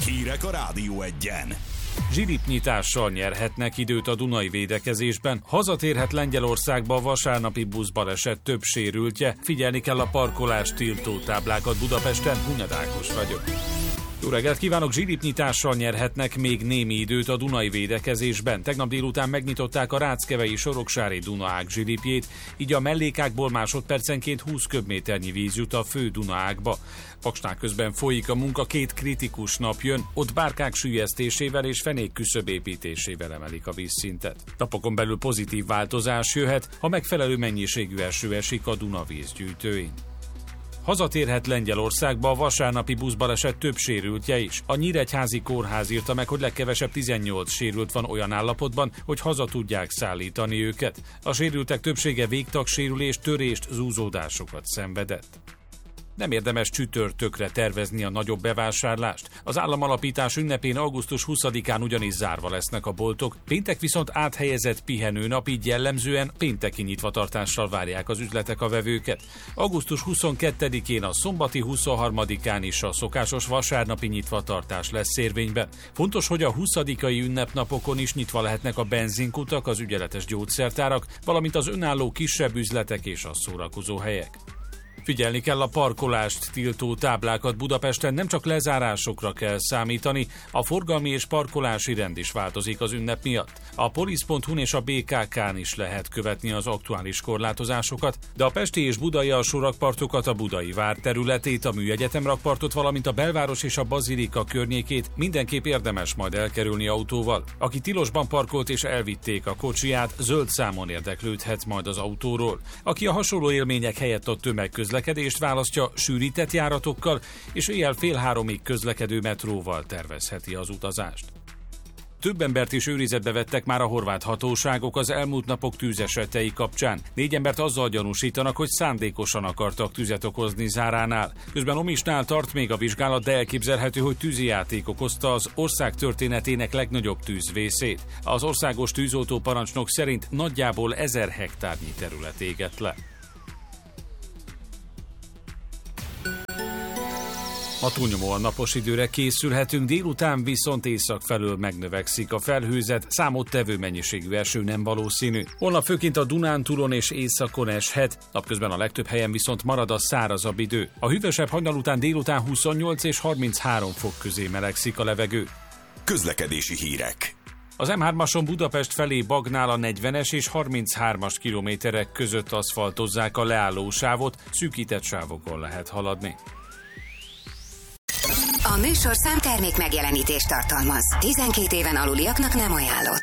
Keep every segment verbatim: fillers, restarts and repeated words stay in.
Hírek a Rádió Egyen. Zsilipnyitással nyerhetnek időt a Dunai védekezésben. Hazatérhet Lengyelországba a vasárnapi buszbaleset több sérültje. Figyelni kell a parkolás tiltó táblákat Budapesten. Hunyad Ákos vagyok. Jó reggelt kívánok! Zsilipnyitással nyerhetnek még némi időt a Dunai védekezésben. Tegnap délután megnyitották a Ráckevei Soroksári Duna-ág zsilipjét, így a mellékágból másodpercenként húsz köbméternyi víz jut a fő Duna-ágba. Paksnák közben folyik a munka, két kritikus nap jön, ott bárkák süllyesztésével és fenék küszöb építésével emelik a vízszintet. Napokon belül pozitív változás jöhet, ha megfelelő mennyiségű eső esik a Duna vízgyűjtőin. Hazatérhet Lengyelországba a vasárnapi buszbaleset több sérültje is. A Nyíregyházi Kórház írta meg, hogy legkevesebb tizennyolc sérült van olyan állapotban, hogy haza tudják szállítani őket. A sérültek többsége végtagsérülést, törést, zúzódásokat szenvedett. Nem érdemes csütörtökre tervezni a nagyobb bevásárlást. Az államalapítás ünnepén augusztus huszadikán ugyanis zárva lesznek a boltok, péntek viszont áthelyezett pihenőnap, így jellemzően pénteki nyitvatartással várják az üzletek a vevőket. augusztus huszonkettedikén, a szombati huszonharmadikán is a szokásos vasárnapi nyitvatartás lesz érvényben. Fontos, hogy a huszadikai ünnepnapokon is nyitva lehetnek a benzinkutak, az ügyeletes gyógyszertárak, valamint az önálló kisebb üzletek és a szórakozóhelyek. Figyelni kell a parkolást tiltó táblákat Budapesten, nem csak lezárásokra kell számítani, a forgalmi és parkolási rend is változik az ünnep miatt. A polisz pont hu-n és a bé ká ká-n is lehet követni az aktuális korlátozásokat, de a pesti és budai alsórakpartokat, a Budai Vár területét, a Műegyetem rakpartot, valamint a belváros és a Bazilika környékét mindenképp érdemes majd elkerülni autóval. Aki tilosban parkolt és elvitték a kocsiját, zöld számon érdeklődhet majd az autóról. Aki a hasonló élmények helyett a tömegközlekedést választja, sűrített járatokkal és éjjel fél háromig közlekedő metróval tervezheti az utazást. Több embert is őrizetbe vettek már a horvát hatóságok az elmúlt napok tűzesetei kapcsán. Négy embert azzal gyanúsítanak, hogy szándékosan akartak tüzet okozni Záránál. Közben Omisnál tart még a vizsgálat, de elképzelhető, hogy tűzijáték okozta az ország történetének legnagyobb tűzvészét. Az országos tűzoltó parancsnok szerint nagyjából ezer hektárnyi terület égett le. Ma túlnyomóan napos időre készülhetünk, délután viszont észak felől megnövekszik a felhőzet, számottevő mennyiségű eső nem valószínű. Holnap főként a Dunántúlon és északon eshet, napközben a legtöbb helyen viszont marad a szárazabb idő. A hűvösebb hajnal után délután huszonnyolc és harminchárom fok közé melegszik a levegő. Közlekedési hírek. Az em hármason Budapest felé Bagnál a negyvenes és harminchármas kilométerek között aszfaltozzák a leállósávot, szűkített sávokon lehet haladni. A műsorszám termék megjelenítést tartalmaz. tizenkét éven aluliaknak nem ajánlott.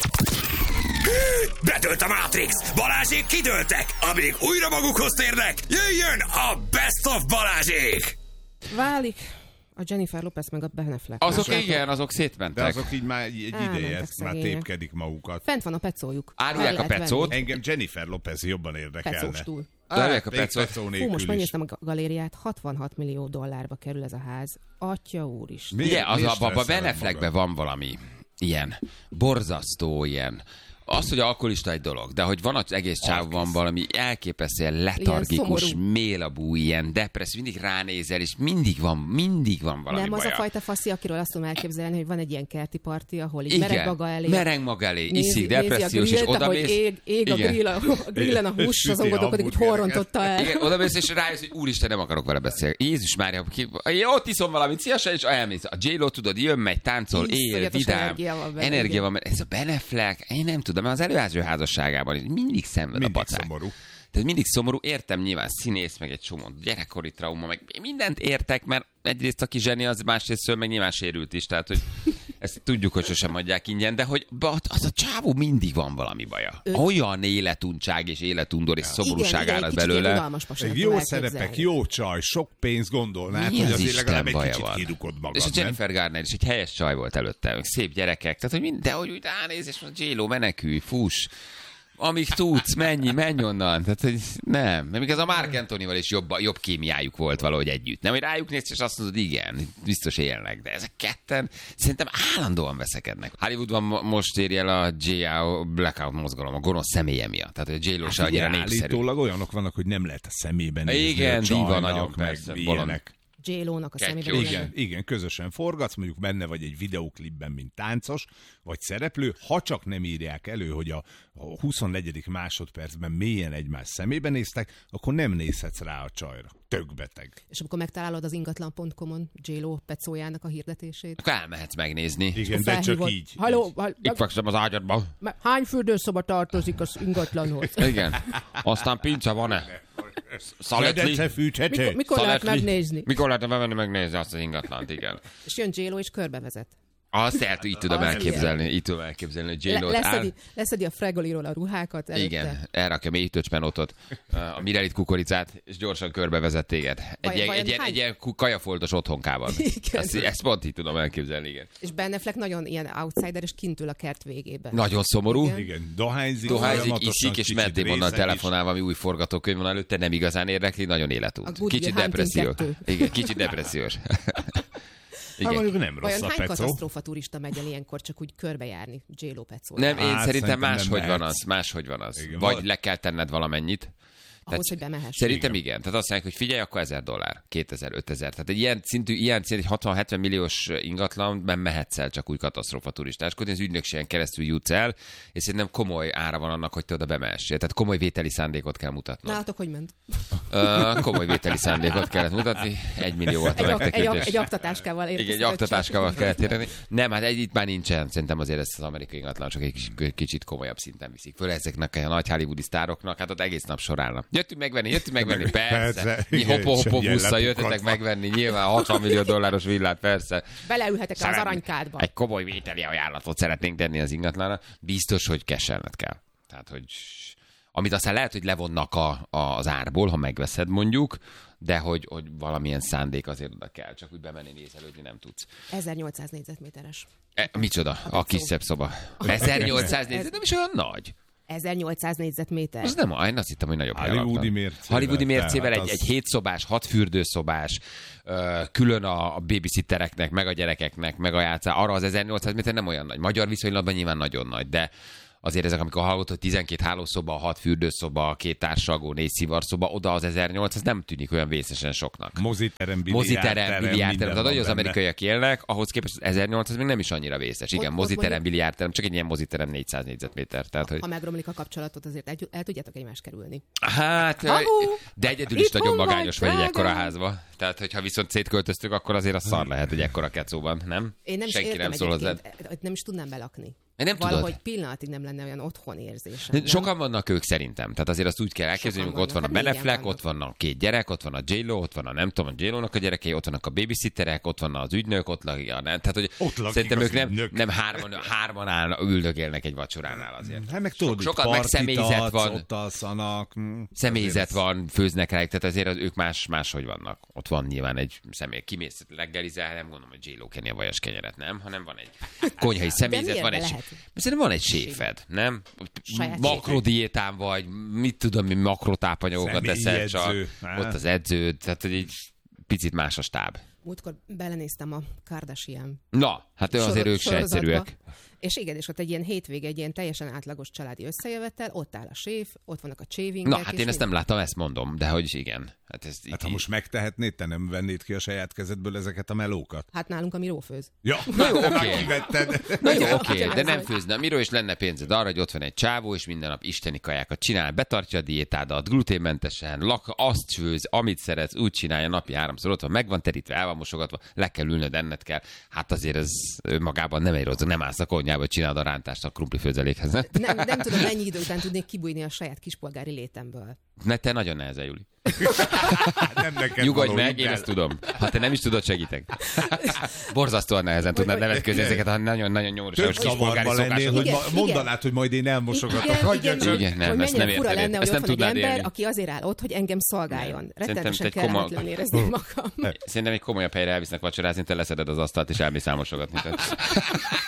Betölt a Matrix! Balázsék kidőltek! Amíg újra magukhoz térnek, jöjjön a Best of Balázsék! Válik a Jennifer Lopez meg a Ben Affleck. Azok igen, azok szétmentek. De azok így már egy ideje, ezt már tépkedik magukat. Fent van a pecójuk. Árulják a pecót. Engem Jennifer Lopez jobban érdekelne. Pecós túl. Árulják a pecót. Fú, most megnéztem a galériát, hatvanhat millió dollárba kerül ez a ház. Atya úr is. Igen, az abban a Ben Affleckben van valami ilyen borzasztó, ilyen. Az, hogy alkoholista egy dolog, de hogy van az egész csávban valami elképesztően letargikus, mélabú, ilyen depressz, mindig ránézel, és mindig van, mindig van valami Nem baja. az a fajta faszi, akiről azt tudom elképzelni, hogy van egy ilyen kerti parti, ahol így igen, mereng maga elé. mereng maga elé, nézi, iszik, depressziós, nézi és odamész. Ég, ég a, grill, a, a grillen a hús, azon gondolkodik, hogy hol rontotta el. Igen, odamész, és rájössz, hogy úristen, nem akarok vele beszélni. Jézus Mária, ott iszom valamit szívesen, és elmész. A J-Lo, tudod, jön, megy, táncol, él, vidám, energia van. Ez a Ben Affleck, én nem tudom, az előző házasságában mindig szenved mindig a pacák. Szomorú. Tehát mindig szomorú, értem nyilván színész, meg egy csomó gyerekkori trauma, meg mindent értek, mert egyrészt aki zseni, az másrészt meg nyilván sérült is, tehát hogy ezt tudjuk, hogy sosem adják ingyen, de hogy az a csávó mindig van valami baja. Ő... Olyan életuntság és életundor és szomorúság áll belőle. Egy jó szerepek, jó csaj, sok pénzt gondolnád, mi hogy az azért legalább egy kicsit van? kirukod magad. És a Jennifer Garner is egy helyes csaj volt előtte, szép gyerekek, tehát hogy mind, de hogy úgy ránéz, és mondja, J-Lo, menekülj, fuss. Amíg tudsz, mennyi, menj onnan. Tehát, hogy nem. Mert még ez a Mark Antonival is jobb, jobb kémiájuk volt valahogy együtt. Nem, hogy rájuk nézsz, és azt mondod, igen, biztos élnek. De ezek ketten szerintem állandóan veszekednek. Hollywoodban most éri el a J A Blackout mozgalom, a gonosz személye miatt. Tehát, hogy J-Lo se annyira népszerű. Állítólag olyanok vannak, hogy nem lehet a szemében nézni. Igen, a diva csajnak, nagyon meg persze. ilyenek. J-Lo-nak a Kettő. szemében. Igen, igen, közösen forgatsz, mondjuk benne vagy egy videóklipben, mint táncos, vagy szereplő, ha csak nem írják elő, hogy a huszonnegyedik másodpercben mélyen egymás szemébe néztek, akkor nem nézhetsz rá a csajra. Tök beteg. És amikor megtalálod az ingatlan pont com-on J-Lo pecójának a hirdetését. Akkor elmehetsz megnézni. Igen, de csak így. Halló, hall, Itt fekszem az ágyadban. hány fürdőszoba tartozik az ingatlanhoz? Igen. Aztán pince van-e? Szaletli? Mikor, mikor lehet megnézni? Mikor lehet bevenni megnézni azt az ingatlant, igen. És jön J-Lo és körbevezet. Azt el, így tudom Az elképzelni, így tudom elképzelni, hogy J-Lo-t Le, áll. leszedi, leszedi a Fregoliról a ruhákat előtte. Igen, elrakja mély töcspenótot, a Mirelit kukoricát, és gyorsan körbevezet téged. Egy, Vaj- ilyen, vajon egy, ilyen, hány- egy ilyen kajafoltos otthonkában. Igen. Ezt, ezt pont így tudom elképzelni, igen. És Ben Affleck nagyon ilyen outsider, és kint ül a kert végében. Nagyon szomorú. Igen. Igen, dohányzik, Dohányzik, folyamatosan, iszik, és kicsit Matt Damonnal részeg is. telefonál, valami új forgatókönyv van előtte, nem igazán érdekli, nagyon A életút. Good Kicsit Will Hunting depresszió. kettő. Igen, kicsit depressziós. Hát Igen. mondjuk nem rossz Vajon a hány Petro. katasztrófa turista megy el ilyenkor csak úgy körbejárni J-Lo pecóját? Nem, én Hát, szerintem szerintem máshogy nem van mehetsz. az, máshogy van az. Igen, Vagy val- le kell tenned valamennyit. Ahhoz, hogy bemehess. Szerintem igen. igen. Tehát azt mondják, hogy figyelj, akkor ezer dollár, kétezer, ötezer. Tehát egy ilyen szintű, ilyen szintű, egy hatvan-hetven milliós ingatlanban mehetsz el csak úgy katasztrófa turistáskodni, az ügynökségen keresztül jutsz el, és szerintem komoly ára van annak, hogy te oda bemehessél. Tehát komoly vételi szándékot kell mutatnod. Nálatok hogy ment? Uh, komoly vételi szándékot kellett mutatni, egy millió volt a Egy, ak- egy, ak- megtekintés. egy aktatáskával Igen, egy érkezett. aktatáskával kellett érni. Nem, hát egy, itt már nincsen. Szerintem azért ezt az amerikai ingatlan csak egy kicsit, kicsit komolyabb szinten viszik föl ezeknek a nagy hollywoodi sztároknak, hát ott egész nap sorálnak. Jöttünk megvenni, jöttünk megvenni, persze. Persze, Mi igen, hopo-hopo és ilyen busszal jöttetek lepukadva. megvenni, nyilván hatvan millió dolláros villát, persze. Beleülhetek az Szeretnénk- aranykádba. Egy komoly vételi ajánlatot szeretnénk tenni az ingatlanra. Biztos, hogy keselned kell. Tehát, hogy amit aztán lehet, hogy levonnak a, a, az árból, ha megveszed mondjuk, de hogy, hogy valamilyen szándék azért oda kell, csak úgy bemenni nézelődni nem tudsz. ezernyolcszáz négyzetméteres. E, micsoda? A kis szebb szoba. ezernyolcszáz négyzet, nem is olyan nagy. ezernyolcszáz négyzetméter. Az nem, én azt hittem, hogy nagyobb Hollywoodi helylaknak. mércével, Hollywoodi mércével tehát egy, az- egy hétszobás, hat fürdőszobás, ö, külön a, a babysittereknek, meg a gyerekeknek, meg a játszá. Arra az ezernyolcszáz méter nem olyan nagy. Magyar viszonylatban nyilván nagyon nagy, de azért ezek, amikor hallott, hogy tizenkét hálószoba, hat fürdőszoba, két társalgó, négy szivarszoba, oda az ezernyolcszáz nem tűnik olyan vészesen soknak. Moziterem, Moziterem, biliárdterem, minden tehát ahogy van az benne. amerikaiak élnek, ahhoz képest az ezernyolcszáz még nem is annyira vészes. Igen, Ott- ott moziterem, mondjuk- biliárdterem, csak egy ilyen moziterem négyszáz négyzetméter. Tehát, hogy... Ha megromlik a kapcsolatot, azért el, el tudjátok egymást kerülni. Hát, Hahu! de egyedül is Itt nagyon van magányos vagy, vagy egy ekkora drágám! házba. Tehát, hogyha viszont szétköltöztük, akkor azért az szar lehet egy ekkora kecóban, nem? Én nem is Senki értem nem szól hozzád. egyébként, nem is tudnám belakni. Én nem Valahogy tudod. pillanatig nem lenne olyan otthon érzésem. De nem? sokan vannak ők szerintem. Tehát azért azt úgy kell elképzelni, hogy Sokan ott van a vannak. Ben Hát négyen Affleck, ott vannak. van a két gyerek, ott van a J-Lo, ott van a nem tudom, a J-Lo-nak a gyerekei, ott vannak a babysitterek, ott van az ügynök, ott lakik a nem. Tehát, hogy Ott lakik szerintem az ők nem, ügynök. nem hárman, hárman állnak, üldögélnek egy vacsoránál azért. Hát meg tudod, Sokat itt meg partit személyzet adsz, van. Ott alszanak. mm, Személyzet azért van, főznek rájuk, tehát azért az, ők más, máshogy vannak. Ott van nyilván egy személy, kimész reggelizel, nem gondolom, hogy J-Lo kenni a vajas kenyeret, nem, hanem van egy konyhai személyzet, miért van be egy, lehet? szerintem van egy séfed, nem? Saját Makrodiétán vagy, mit tudom, mi makrotápanyagokat Személyi eszel csak, edző. Á. ott az edződ, tehát hogy egy picit más a stáb. Múltkor belenéztem a Kardashian Na, hát ő azért sorozat- ők se sorozatba. egyszerűek. És igen, és ott egy ilyen hétvége, egy ilyen teljesen átlagos családi összejövetel, ott áll a séf, ott vannak a csévinkek. Na, hát és én ezt mind- nem láttam, ezt mondom, de hogy igen. Hát, ez Hát ha most megtehetnéd, te nem vennéd ki a saját kezedből ezeket a melókat? Hát nálunk a Miró főz. Ja, Na jó, te oké. már kivetted. Na jó, Igen, oké, igen, de ez nem vagy. főzne. Miről is lenne pénzed arra, hogy ott van egy csávó, és minden nap isteni kajákat csinál, betartja a diétádat, gluténmentesen, lak, azt főz, amit szeretsz, úgy csinálja, napi háromszor ott van, meg van terítve, el van mosogatva, le kell ülnöd, enned kell. Hát azért ez magában nem egy rossz, nem állsz a konyhába, hogy csinálod a rántást a krumpli főzelékhez. Nem, nem tudom, mennyi idő után tudnék kibújni a saját kispolgári létemből. Ne, te nagyon nehezen, Juli. Nem neked Nyugodj való, meg, én hidd el. ezt tudom. Ha te nem is tudod, segítek. Borzasztóan nehezen tudnád nevetközni ezeket a nagyon-nagyon nyomorúságos Tök kispolgári zavarba lennél, szokásokat. hogy Igen, ma, igen. mondanád, hogy majd én elmosogatok. Igen, Hagyjad igen, csak. Igen, nem, hogy ezt mennyire nem fura érted. lenne, hogy Ezt ott nem van egy tudnád ember, élni. aki azért áll ott, hogy engem szolgáljon. Rettenetesen egy koma- kellemetlenül érezném magam. Szerintem egy komolyabb helyre elvisznek vacsorázni, te leszeded az asztalt, és elmész elmosogatni. Tehát-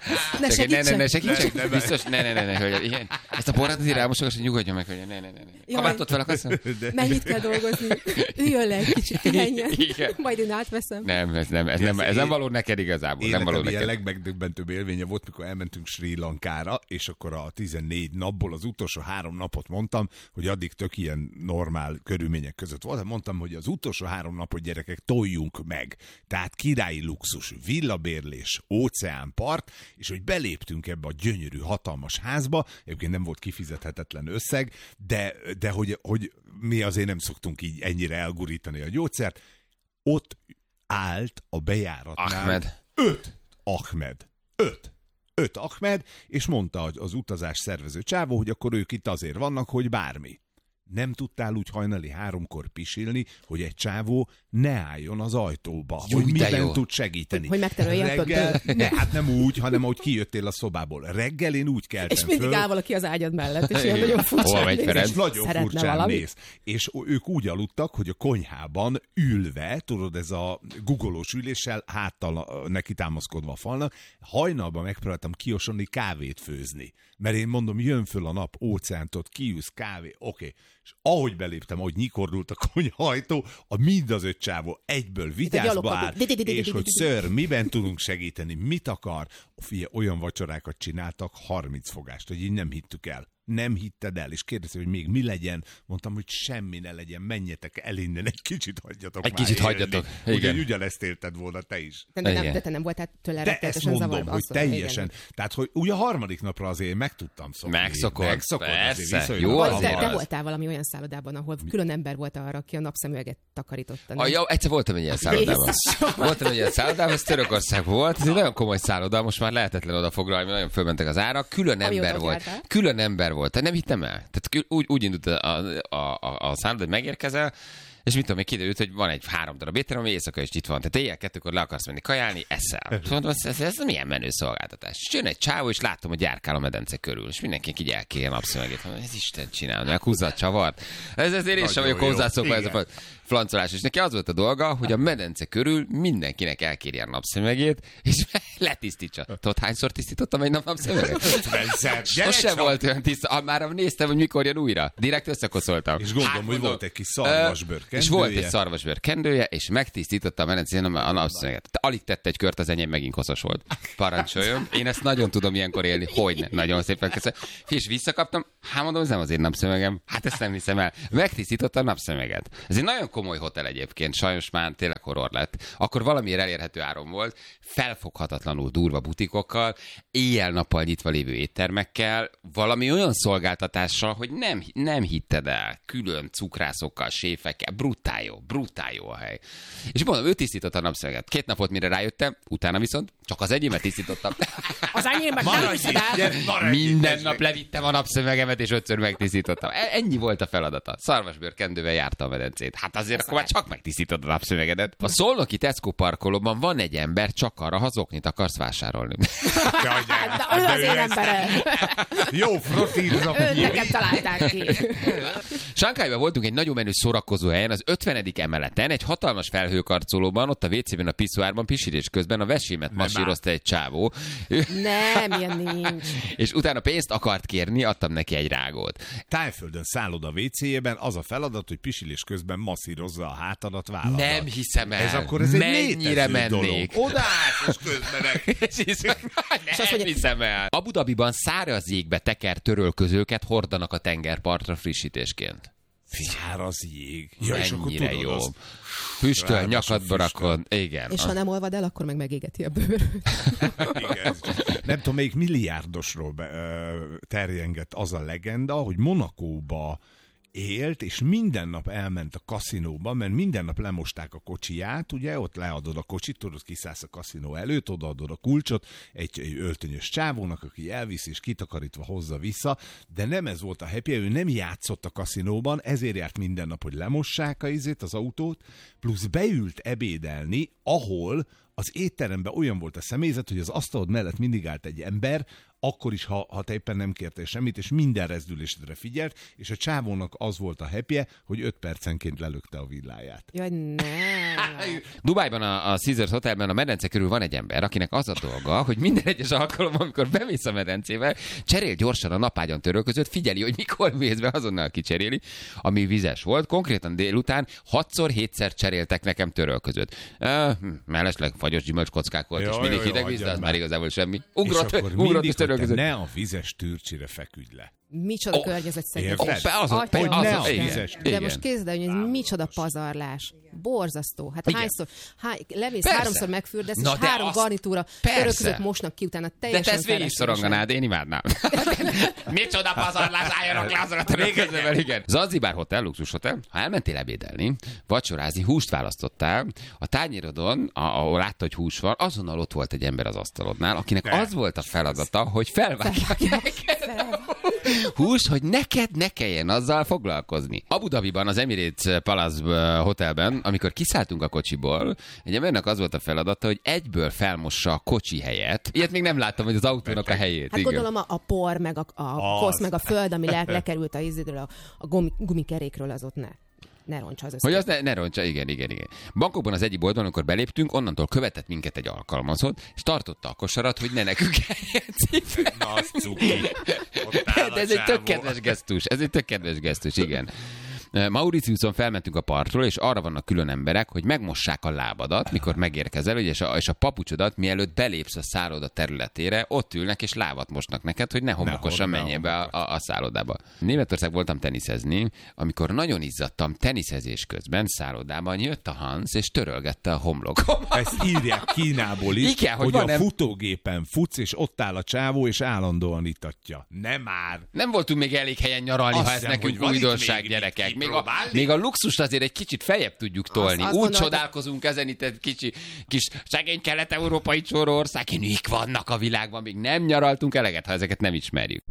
Ne ne, ne, ne, segítsek. segítsek. Biztos, ne, ne, ne, ne, hölgyem. Igen. Ezt a borrát azért elmosogass, hogy nyugodjon meg, hölgyem. Ne, ne, ne, ne. Kabátot fel akarsz? Mennyit kell dolgozni? Üljön le egy kicsit, pihenjen. Igen. Majd én átveszem. Nem, ez nem, ez nem, ez nem való neked igazából. Nem való Életem ilyen neked. legmegdöbbentőbb élménye volt, mikor elmentünk Sri Lankára, és akkor a tizennégy napból az utolsó három napot mondtam, hogy addig tök ilyen normál körülmények között voltam, mondtam, hogy az utolsó három napot, gyerekek, toljunk meg. Tehát királyi luxus, villabérlés, óceánpart, és hogy beléptünk ebbe a gyönyörű, hatalmas házba, egyébként nem volt kifizethetetlen összeg, de, de hogy, hogy mi azért nem szoktunk így ennyire elgurítani a gyógyszert, ott állt a bejáratnál Ahmed. öt Ahmed. Öt. Öt Ahmed, és mondta az utazás szervező csávó, hogy akkor ők itt azért vannak, hogy bármi. Nem tudtál úgy hajnali háromkor pisilni, hogy egy csávó ne álljon az ajtóba, Jó, hogy de miben jó. tud segíteni. Hogy megterölje a Reggel, pöttöt. ne, hát nem úgy, hanem ahogy kijöttél a szobából. Reggel én úgy keltem És mindig föl, áll valaki az ágyad mellett, és ilyen Igen. nagyon Hol furcsán vagy, néz. Ferenc? és nagyon Szeretne furcsán valami? néz. És ők úgy aludtak, hogy a konyhában ülve, tudod, ez a guggolós üléssel, háttal neki támaszkodva a falnak, hajnalban megpróbáltam kiosonni kávét főzni. Mert én mondom, jön föl a nap, óceántot, kiűz, kávé, oké. Okay. És ahogy beléptem, ahogy nyikordult a konyhajtó, a mind az öt csávó egyből vigyázba áll, és hogy ször, miben tudunk segíteni, mit akar. Figyelj, olyan vacsorákat csináltak, harminc fogást, hogy így nem hittük el. Nem hitted el, és kérdezte, hogy még mi legyen. Mondtam, hogy semmi ne legyen, menjetek el innen, egy kicsit hagyjatok Egy már kicsit élni. hagyjatok, Úgyhogy igen. ugyanezt élted volna te is. De, de, nem, Igen. de te nem voltál tőle De ezt rettenetesen mondom, zavarba. hogy azt mondom, teljesen. igen. Tehát, hogy ugye a harmadik napra azért meg tudtam szokni. Megszokod, Megszokod persze. azért viszonylag Jó, Vagy az te, igaz. te voltál valami olyan szállodában, ahol külön ember volt arra, aki a napszemüveget takarította. A, jó, egyszer voltam egy ilyen szállodában. Jézusom! Voltam egy ilyen szállodában, ez Törökországban volt, ez egy nagyon komoly szálloda, most már lehetetlen odafoglalni, mert nagyon fölmentek az árak. Külön Amióta ember ott volt. jártál? Külön ember volt. Tehát nem hittem el. Tehát kül- úgy, úgy indult a, a, a, a szálloda, hogy megérkezel, és mit tudom, még kiderült, hogy van egy három darab étterem, ami éjszaka is itt van. Tehát éjjel kettőkor le akarsz menni kajálni, eszel. Mondom, ez, ez, ez milyen menő szolgáltatás. És jön egy csávó, és látom, hogy járkál a medence körül. És mindenki így elkéri a napszemegét. Mondom, ez Isten csinál, meg húzza a csavart. Ez ezért én sem Nagyon vagyok jó. hozzászokva ez a Igen. flancolás. És neki az volt a dolga, hogy a medence körül mindenkinek elkéri a napszemegét, és letisztítsa. Tudod, hányszor tisztítottam egy nap napszemeget? ötvenszer. Gyere Sose csak! volt olyan tiszta. Ah, már néztem, hogy mikor jön újra. Direkt összekoszoltam. És gondolom, Hát, hogy mondom, volt egy kis szarvasbőr ö, És volt egy kendője. szarvasbőr kendője, és megtisztította a medencén a a napszöveget. Alig tette egy kört, az enyém megint koszos volt. Parancsoljon. Én ezt nagyon tudom ilyenkor élni. Hogyne. Nagyon szépen köszönöm. És visszakaptam. Hát mondom, ez nem az én napszemegem. Hát ezt nem hiszem el. Megtisztította a napszemeget. Ez egy nagyon komoly hotel egyébként. Sajnos már tényleg horror lett. Akkor valamiért elérhető áron volt. Felfoghatatlanul durva butikokkal, éjjel-nappal nyitva lévő éttermekkel, valami olyan szolgáltatással, hogy nem, nem hitted el. Külön cukrászokkal, séfekkel. Brutál jó. Brutál jó a hely. És mondom, ő tisztította a napszemeget. Két nap volt, mire rájöttem, utána viszont csak az enyémet tisztítottam. Az enyémben nem viszed el. Minden nap levittem a napszemegemet, és ötször megtisztítottam. E- Ennyi volt a feladata. Szarvasbőr kendővel járta a medencét. Hát azért akkor már csak megtisztítod a napszemegedet. A szolnoki Tesco parkolóban van egy ember, csak arra, ha zoknit akarsz vásárolni. De ő az én emberem. Jó frotírzok. Őt nekem találták ki. Sankályban voltunk egy nagyon menő szórakozó helyen, az ötvenedik emeleten, egy hatalmas felhőkarcolóban, ott a vécében, a piszoárban, pisilés közben a vesémet masírozta egy csávó, Nem, ilyen nincs. és utána pénzt akart kérni, adtam neki egy rágót. Tájföldön szállod a vécéjében, az a feladat, hogy pisilés közben masszírozza a hátadat, válladat. Nem hiszem el. Ez akkor ez egy Mennyire létező mennék. dolog. Odaállsz, és közbenek. És hiszem, nem azt mondja- hiszem el. Abu Dhabiban száraz jégbe tekert törölközőket hordanak a tengerpartra frissítésként. Száraz jég. Ja, és akkor Mennyire tudod, jó. az- Füstöl, Ráadásul nyakadba füstöl. rakod. Igen. És ha nem olvad el, akkor meg megégeti a bőr. Igen. Nem tudom, melyik milliárdosról be, ö, terjengett az a legenda, hogy Monakóba élt, és minden nap elment a kaszinóba, mert minden nap lemosták a kocsiját, ugye, ott leadod a kocsit, tudod, kiszállsz a kaszinó előtt, odaadod a kulcsot egy, egy öltönyös csávónak, aki elvisz és kitakarítva hozza vissza, de nem ez volt a happy, ő nem játszott a kaszinóban, ezért járt minden nap, hogy lemossák a izét, az autót, plusz beült ebédelni, ahol az étteremben olyan volt a személyzet, hogy az asztalod mellett mindig állt egy ember, akkor is, ha, ha te éppen nem kértél semmit, és minden rezdülésedre figyelt, és a csávónak az volt a happy-je, hogy öt percenként lelökte a villáját. Jaj, nem. Dubájban a, a Caesars Hotelben a medence körül van egy ember, akinek az a dolga, hogy minden egyes alkalommal, amikor bemész a medencével, cserél gyorsan a napágyon törölközött, figyeli, hogy mikor mész be, azonnal kicseréli, ami vizes volt. Konkrétan délután hatszor, hétszer cseréltek nekem törölközött. Uh, mellesleg fagyos gyümölcskockák volt, jó, és mindig hideg víz, de az már igazából semmi. Ugrott, ugrott és törölközött. Ne a vizes tűrcsire feküdj le. Micsoda oh, környezetszennyezés. Az, az, hogy az, ne az, igen, de igen. Most képzeld el, hogy ez micsoda pazarlás. Borzasztó. Hát igen. hányszor, há, lemész, persze. háromszor megfürdesz, és három azt... garnitúra törölközött mosnak ki, utána teljesen de te ezt végig szoronganád, én imádnám. Micsoda pazarlás, álljanak le azon a törölközővel, igen. Zanzibár Hotel, luxus hotel. Ha elmentél ebédelni, vacsorázni, húst választottál, a tányérodon, ahol látta, hogy hús van, azonnal ott volt egy ember az asztalodnál, akinek de. az volt a feladata, hogy felvágják hús, hogy neked ne kelljen azzal foglalkozni. Abu Dhabiban, az Emirates Palace Hotelben, amikor kiszálltunk a kocsiból, egy embernek az volt a feladata, hogy egyből felmossa a kocsi helyet. Ilyet még nem láttam, hogy az autónak a helyét. Hát igen. Gondolom a, a por, meg a, a kosz, meg a föld, ami le, lekerült a ízidről, a, a gumi, gumikerékről, az ott ne. Ne roncsa az Hogy az ne, ne roncsa, igen, igen, igen. Bangkokban az egyik boltban, amikor beléptünk, onnantól követett minket egy alkalmazott, és tartotta a kosarat, hogy ne nekünk eljegyzik. Na, az cuki. De ez egy tök kedves gesztus, ez egy tök kedves gesztus, igen. Mauritiuson felmentünk a partról, és arra vannak külön emberek, hogy megmossák a lábadat, mikor megérkezel, és a, és a papucsodat, mielőtt belépsz a szálloda területére, ott ülnek és lábat mosnak neked, hogy ne homokosan menjél be a, a, a szállodába. Németország voltam teniszezni, amikor nagyon izzadtam teniszezés közben szállodában, jött a Hans, és törölgette a homlokomat. Ezt írják Kínából is, igen, hogy, hogy a nem... futógépen futsz, és ott áll a csávó, és állandóan itatja. Nem már! Nem voltunk még elég helyen nyaralni, azt ha ez nekünk újdonság, gyerekek. Még a, még a luxust azért egy kicsit feljebb tudjuk tolni. Azt, azt Úgy csodálkozunk ezen itt egy kicsi, kis szegény kelet-európai csóró ország, mik vannak a világban, még nem nyaraltunk eleget, ha ezeket nem ismerjük.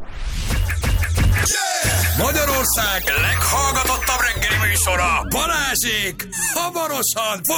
Yeah! Magyarország leghallgatottabb reggeli műsora, Balázsék hamarosan